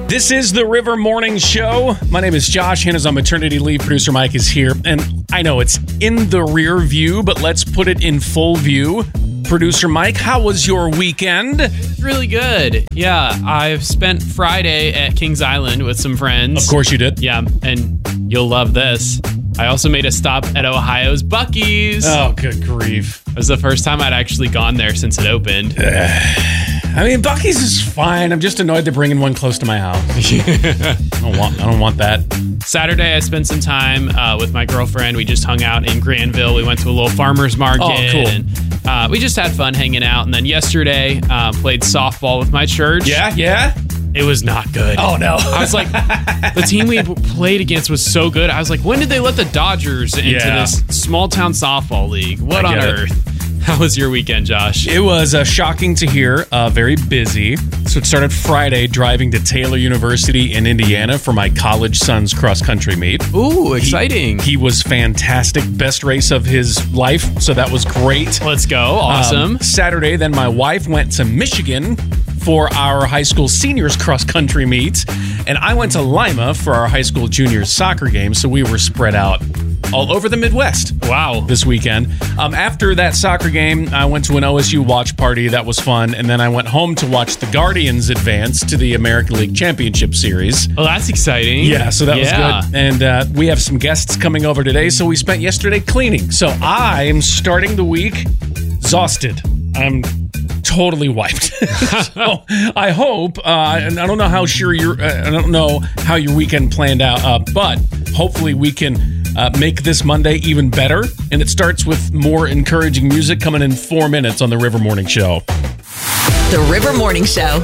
This is the River Morning Show. My name is Josh. Hannah's on maternity leave. Producer Mike is here. And I know it's in the rear view, but let's put it in full view. Producer Mike, how was your weekend? It's really good. Yeah, I've spent Friday at Kings Island with some friends. Of course you did. Yeah, and you'll love this. I also made a stop at Ohio's Buc-ee's. Oh, good grief. It was the first time I'd actually gone there since it opened. I mean, Buc-ee's is fine. I'm just annoyed they're bringing one close to my house. I don't want that. Saturday, I spent some time with my girlfriend. We just hung out in Granville. We went to a little farmer's market. Oh, cool. And we just had fun hanging out. And then yesterday, played softball with my church. Yeah? It was not good. Oh, no. I was like, the team we played against was so good. I was like, when did they let the Dodgers into this small town softball league? What on earth? How was your weekend, Josh? It was shocking to hear. Very busy. So it started Friday driving to Taylor University in Indiana for my college son's cross-country meet. Ooh, exciting. He was fantastic. Best race of his life, so that was great. Let's go. Awesome. Saturday, then my wife went to Michigan for our high school seniors cross-country meet, and I went to Lima for our high school juniors soccer game, so we were spread out all over the Midwest. Wow. This weekend. After that soccer game, I went to an OSU watch party. That was fun. And then I went home to watch the Guardians advance to the American League Championship Series. Well, that's exciting. Yeah, so that was good. And we have some guests coming over today, so we spent yesterday cleaning. So I am starting the week exhausted. I'm totally wiped. So I hope, and I don't know how I don't know how your weekend planned out, but hopefully we can make this Monday even better. And it starts with more encouraging music coming in 4 minutes on the River Morning Show. The River Morning Show.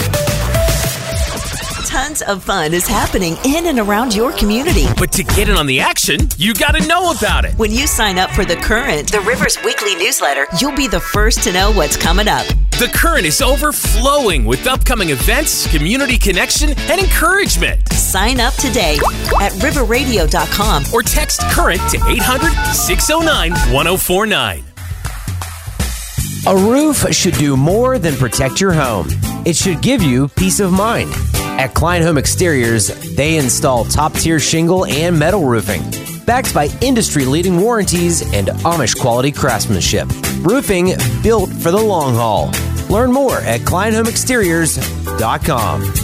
Tons of fun is happening in and around your community. But to get in on the action, you got to know about it. When you sign up for The Current, the River's weekly newsletter, you'll be the first to know what's coming up. The Current is overflowing with upcoming events, community connection, and encouragement. Sign up today at riverradio.com or text CURRENT to 800-609-1049. A roof should do more than protect your home. It should give you peace of mind. At Klein Home Exteriors, they install top-tier shingle and metal roofing, backed by industry-leading warranties and Amish-quality craftsmanship. Roofing built for the long haul. Learn more at kleinhomeexteriors.com.